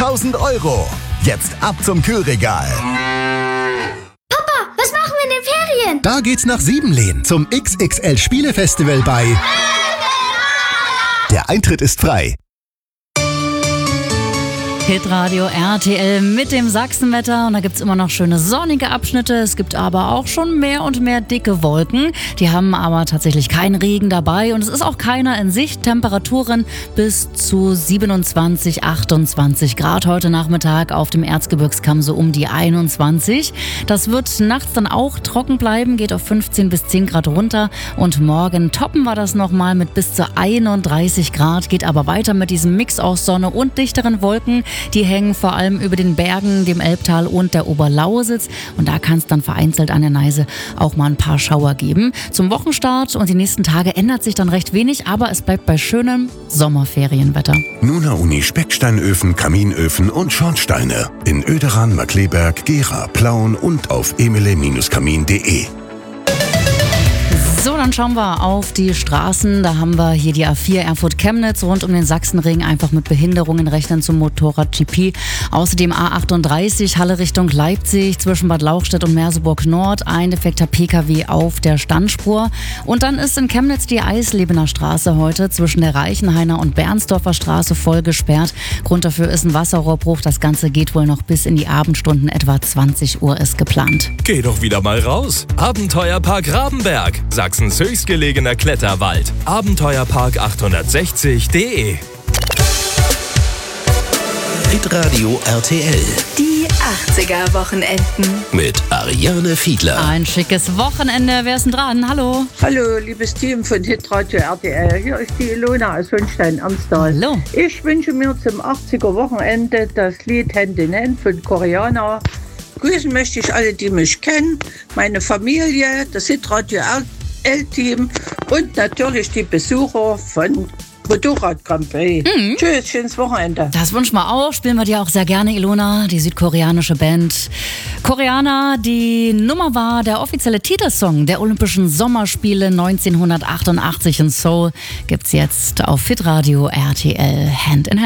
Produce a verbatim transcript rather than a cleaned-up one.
tausend Euro. Jetzt ab zum Kühlregal. Papa, was machen wir in den Ferien? Da geht's nach Siebenlehn zum X X L-Spielefestival bei... Der Eintritt ist frei. Hitradio R T L mit dem Sachsenwetter und da gibt's immer noch schöne sonnige Abschnitte. Es gibt aber auch schon mehr und mehr dicke Wolken. Die haben aber tatsächlich keinen Regen dabei und es ist auch keiner in Sicht. Temperaturen bis zu siebenundzwanzig, achtundzwanzig Grad heute Nachmittag auf dem Erzgebirgskamm so um die einundzwanzig. Das wird nachts dann auch trocken bleiben, geht auf fünfzehn bis zehn Grad runter und morgen toppen wir das nochmal mit bis zu einunddreißig Grad. Geht aber weiter mit diesem Mix aus Sonne und dichteren Wolken. Die hängen vor allem über den Bergen, dem Elbtal und der Oberlausitz. Und da kann es dann vereinzelt an der Neiße auch mal ein paar Schauer geben. Zum Wochenstart und die nächsten Tage ändert sich dann recht wenig, aber es bleibt bei schönem Sommerferienwetter. Nuna Uni Specksteinöfen, Kaminöfen und Schornsteine. In Oederan, Markleberg, Gera, Plauen und auf emile Kamin punkt de. So, dann schauen wir auf die Straßen. Da haben wir hier die A vier Erfurt-Chemnitz rund um den Sachsenring einfach mit Behinderungen rechnen zum Motorrad-G P. Außerdem A achtunddreißig Halle Richtung Leipzig zwischen Bad Lauchstädt und Merseburg Nord. Ein defekter P K W auf der Standspur. Und dann ist in Chemnitz die Eislebener Straße heute zwischen der Reichenhainer und Bernsdorfer Straße voll gesperrt. Grund dafür ist ein Wasserrohrbruch. Das Ganze geht wohl noch bis in die Abendstunden. Etwa zwanzig Uhr ist geplant. Geh doch wieder mal raus. Abenteuerpark Rabenberg. Sachsens höchstgelegener Kletterwald. Abenteuerpark achthundertsechzig punkt de. Hitradio R T L. Die achtziger-Wochenenden. Mit Ariane Fiedler. Ein schickes Wochenende. Wer ist denn dran? Hallo. Hallo, liebes Team von Hitradio R T L. Hier ist die Ilona aus Hohenstein-Amstal. Hallo. Ich wünsche mir zum achtziger-Wochenende das Lied Hand in Hand von Koreaner. Grüßen möchte ich alle, die mich kennen, meine Familie, das Hitradio R T L-Team und natürlich die Besucher von Motorrad Grand Prix. Mhm. Tschüss, schönes Wochenende. Das wünschen wir auch. Spielen wir dir auch sehr gerne, Ilona, die südkoreanische Band. Koreaner, die Nummer war der offizielle Titelsong der Olympischen Sommerspiele neunzehnhundertachtundachtzig in Seoul. Gibt's jetzt auf Hitradio R T L Hand in Hand.